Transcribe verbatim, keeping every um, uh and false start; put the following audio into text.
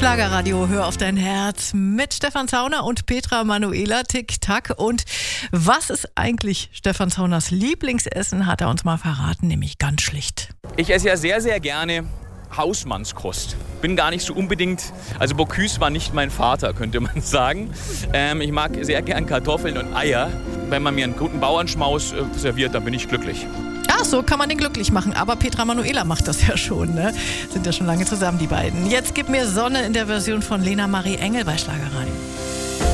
Schlagerradio, hör auf dein Herz mit Stefan Zauner und Petra Manuela Tick-Tack. Und was ist eigentlich Stefan Zauners Lieblingsessen, hat er uns mal verraten, nämlich ganz schlicht. Ich esse ja sehr, sehr gerne Hausmannskost. Bin gar nicht so unbedingt, also Bocuse war nicht mein Vater, könnte man sagen. Ähm, ich mag sehr gern Kartoffeln und Eier. Wenn man mir einen guten Bauernschmaus äh, serviert, dann bin ich glücklich. Ach, so kann man den glücklich machen. Aber Petra Manuela macht das ja schon, ne? Sind ja schon lange zusammen, die beiden. Jetzt gib mir Sonne in der Version von Lena Marie Engel bei Schlagerradio.